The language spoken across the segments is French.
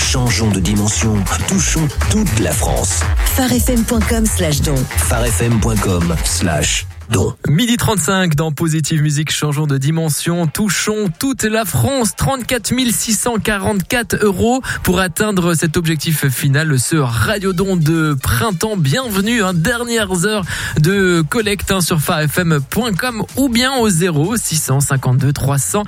Changeons de dimension. Touchons toute la France. farfm.com/don. farfm.com/don. 12h35 dans Positive Musique, changeons de dimension, touchons toute la France, 34 644 € pour atteindre cet objectif final, ce radiodon de printemps. Bienvenue, dernières heures de collecte sur farfm.com ou bien au 0652 300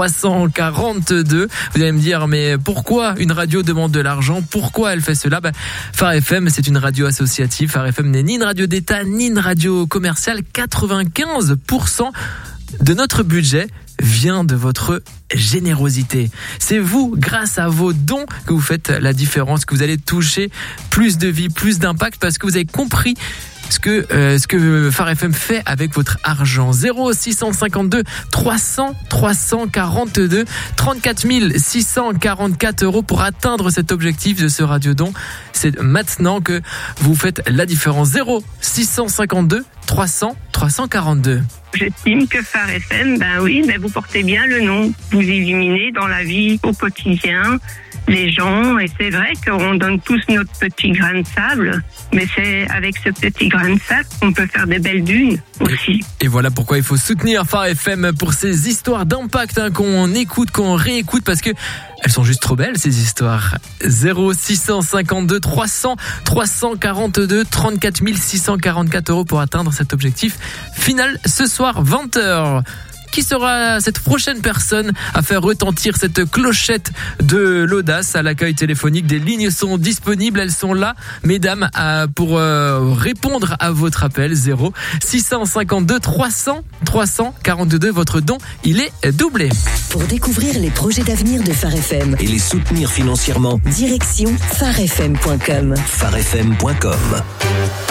342. Vous allez me dire, mais pourquoi une radio demande de l'argent? Pourquoi elle fait cela? Phare FM, c'est une radio associative. Phare FM n'est ni une radio d'État, ni une radio commerciale. 95% de notre budget vient de votre générosité. C'est vous, grâce à vos dons, que vous faites la différence, que vous allez toucher plus de vies, plus d'impact, parce que vous avez compris ce que Phare FM fait avec votre argent. 0652 300 342, 34 644 € pour atteindre cet objectif de ce radiodon. C'est maintenant que vous faites la différence. 0652 300 342. J'estime que Phare FM, vous portez bien le nom. Vous illuminez dans la vie au quotidien les gens, et c'est vrai qu'on donne tous notre petit grain de sable, mais c'est avec ce petit grain de sable qu'on peut faire des belles dunes aussi. Et voilà pourquoi il faut soutenir Phare FM pour ces histoires d'impact qu'on écoute, qu'on réécoute, parce que elles sont juste trop belles, ces histoires. 0652 300 342, 34 644 € pour atteindre cet objectif final ce soir, 20h. Qui sera cette prochaine personne à faire retentir cette clochette de l'audace? À l'accueil téléphonique, des lignes sont disponibles, elles sont là, mesdames, pour répondre à votre appel. 0652 300 342. Votre don, il est doublé. Pour découvrir les projets d'avenir de Phare FM Et les soutenir financièrement. direction farfm.com. farfm.com.